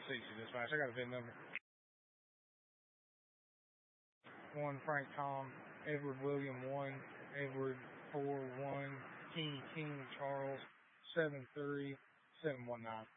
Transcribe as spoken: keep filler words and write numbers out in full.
sixty dispatch. I got a V I N number. One Frank Tom, Edward William one, Edward four one, King King Charles seven three seven one nine.